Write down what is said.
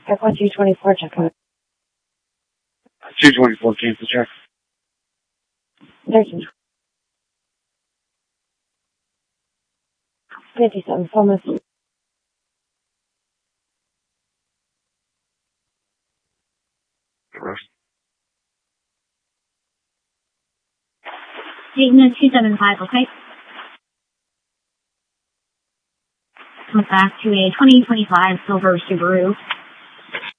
Check 1224, check out. 224, cancel check. There's 57, full miss. Dayton 275, okay? Come back to a 2025 silver Subaru.